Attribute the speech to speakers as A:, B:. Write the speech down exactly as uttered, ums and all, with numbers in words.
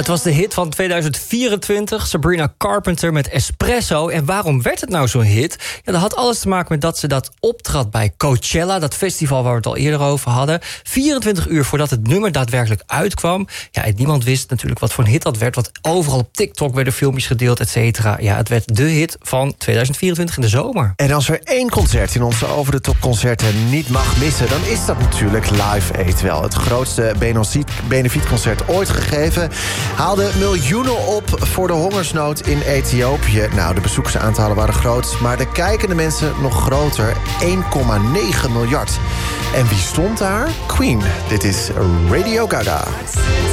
A: Het was de hit van tweeduizend vierentwintig, Sabrina Carpenter met Espresso. En waarom werd het nou zo'n hit? Ja, dat had alles te maken met dat ze dat optrad bij Coachella, dat festival waar we het al eerder over hadden. vierentwintig uur voordat het nummer daadwerkelijk uitkwam. Ja, en niemand wist natuurlijk wat voor een hit dat werd, want overal op TikTok werden filmpjes gedeeld, et cetera. Ja, het werd de hit van tweeduizend vierentwintig in de zomer.
B: En als er één concert in onze Over de Top concerten niet mag missen, dan is dat natuurlijk Live Aid wel. Het grootste benefietconcert ooit gegeven haalde miljoenen op voor de hongersnood in Ethiopië. Nou, de bezoekersaantallen waren groot, maar de kijkende mensen nog groter. één komma negen miljard. En wie stond daar? Queen. Dit is Radio Gaga.